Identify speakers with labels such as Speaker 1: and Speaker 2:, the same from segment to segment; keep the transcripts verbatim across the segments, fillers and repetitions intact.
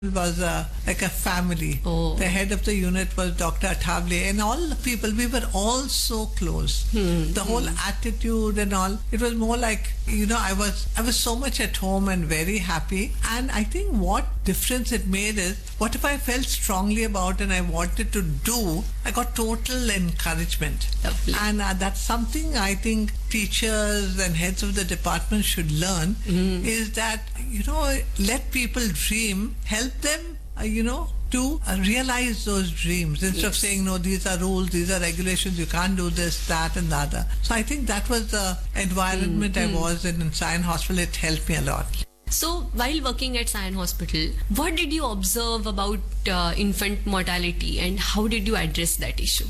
Speaker 1: was uh, like a family.
Speaker 2: Oh.
Speaker 1: The head of the unit was Doctor Athavale, and all the people, we were all so close.
Speaker 2: Hmm.
Speaker 1: The whole attitude and all, it was more like, you know, I was I was so much at home and very happy. And I think what difference it made is, what if I felt strongly about and I wanted to do, I got total encouragement.
Speaker 2: Lovely.
Speaker 1: And uh, that's something I think teachers and heads of the department should learn,
Speaker 2: Mm.
Speaker 1: is that, you know, let people dream, help them, uh, you know, to uh, realize those dreams instead of
Speaker 2: Yes.
Speaker 1: saying, no, these are rules, these are regulations, you can't do this, that, and the other. So I think that was the environment I was in in Sion Hospital. It helped me a lot.
Speaker 2: So, while working at Sion Hospital, what did you observe about uh, infant mortality and how did you address that issue?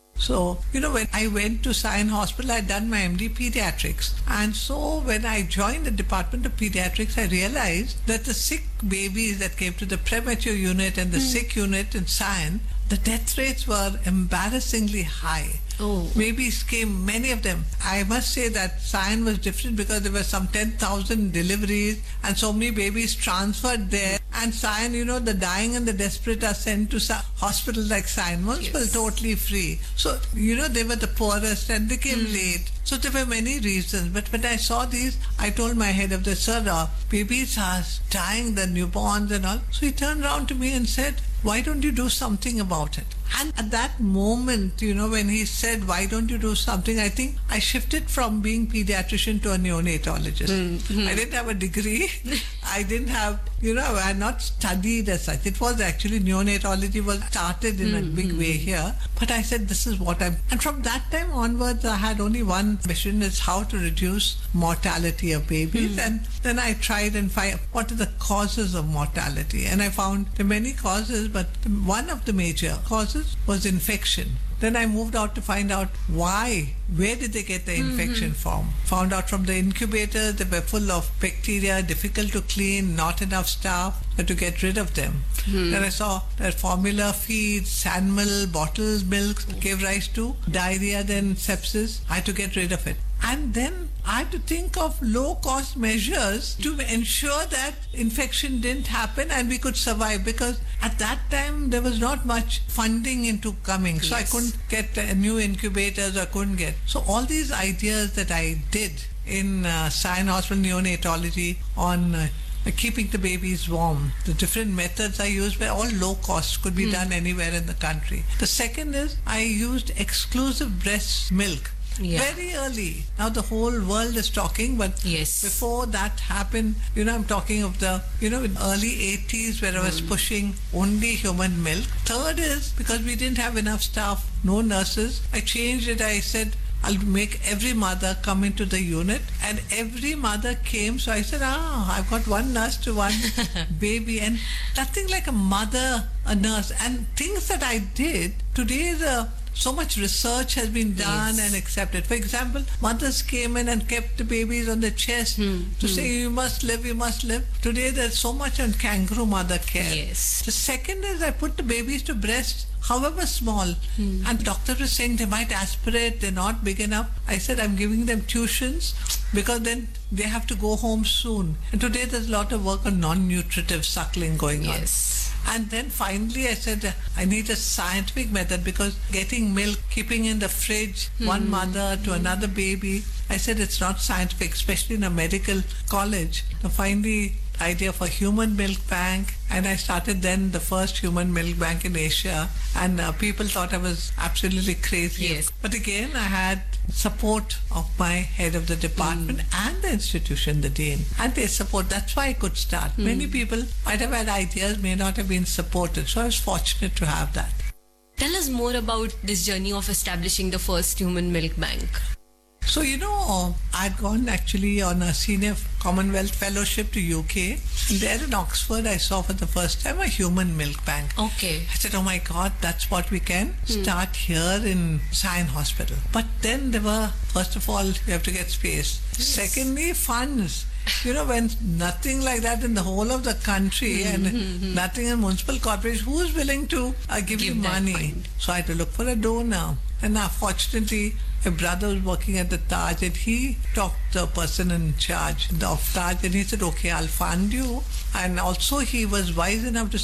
Speaker 1: So, you know, when I went to Sion Hospital, I'd done my M D Pediatrics. And so when I joined the Department of Pediatrics, I realized that the sick babies that came to the premature unit and the sick unit in Sion, the death rates were embarrassingly high.
Speaker 2: Oh.
Speaker 1: Babies came, many of them. I must say that Sion was different because there were some ten thousand deliveries and so many babies transferred there. And Sion, you know, the dying and the desperate are sent to some hospital like Sion. Most were
Speaker 2: Yes.
Speaker 1: totally free. So, you know, they were the poorest and they came late. So there were many reasons. But when I saw these, I told my head of the sir, uh, babies are dying, the newborns and all. So he turned around to me and said, why don't you do something about it? And at that moment, you know, when he said, why don't you do something, I think I shifted from being pediatrician to a neonatologist.
Speaker 2: Mm-hmm.
Speaker 1: I didn't have a degree. I didn't have, you know, I had not studied as such. It was actually neonatology was started in a big way here. But I said, this is what I'm... And from that time onwards, I had only one mission, is how to reduce mortality of babies. And then I tried and find what are the causes of mortality. And I found there are many causes, but one of the major causes was infection. Then I moved out to find out why, where did they get the infection from? Found out from the incubators, they were full of bacteria, difficult to clean, not enough staff, had to get rid of them. Then I saw that formula feeds, animal, bottled milk gave rise to diarrhea, then sepsis. I had to get rid of it. And then I had to think of low-cost measures to ensure that infection didn't happen and we could survive, because at that time there was not much funding into coming. So
Speaker 2: Yes.
Speaker 1: I couldn't get uh, new incubators, I couldn't get. So all these ideas that I did in uh, Sion Hospital neonatology on uh, keeping the babies warm, the different methods I used were all low cost, could be done anywhere in the country. The second is I used exclusive breast milk.
Speaker 2: Yeah.
Speaker 1: Very early. Now the whole world is talking, but
Speaker 2: Yes.
Speaker 1: before that happened, you know, I'm talking of the, you know, in early eighties where I was pushing only human milk. Third is because we didn't have enough staff, no nurses. I changed it. I said, I'll make every mother come into the unit, and every mother came. So I said, ah, I've got one nurse to one baby, and nothing like a mother, a nurse. And things that I did, today the so much research has been done
Speaker 2: Yes.
Speaker 1: and accepted. For example, mothers came in and kept the babies on the chest to say, you must live, you must live. Today there's so much on kangaroo mother care.
Speaker 2: Yes.
Speaker 1: The second is I put the babies to breast, however small. And doctor was saying they might aspirate, they're not big enough. I said, I'm giving them tuitions because then they have to go home soon. And today there's a lot of work on non-nutritive suckling going on.
Speaker 2: Yes.
Speaker 1: And then finally I said, I need a scientific method, because getting milk, keeping in the fridge, one mother to another baby, I said it's not scientific, especially in a medical college. So finally, idea for human milk bank, and I started then the first human milk bank in Asia, and uh, people thought I was absolutely crazy.
Speaker 2: Yes.
Speaker 1: But again, I had support of my head of the department and the institution, the dean, and their support. That's why I could start. Many people might have had ideas, may not have been supported. So I was fortunate to have that.
Speaker 2: Tell us more about this journey of establishing the first human milk bank.
Speaker 1: So, you know, I'd gone actually on a senior Commonwealth fellowship to U K. And there in Oxford, I saw for the first time a human milk bank.
Speaker 2: Okay.
Speaker 1: I said, oh my God, that's what we can start here in Sion Hospital. But then there were, first of all, we have to get space. Secondly, funds. You know, when nothing like that in the whole of the country and nothing in municipal corporation, who's willing to uh, give,
Speaker 2: Give
Speaker 1: you
Speaker 2: that
Speaker 1: money?
Speaker 2: fund.
Speaker 1: So I had to look for a donor. And now, fortunately, my brother was working at the Taj, and he talked to the person in charge of Taj, and he said, okay, I'll fund you. And also he was wise enough to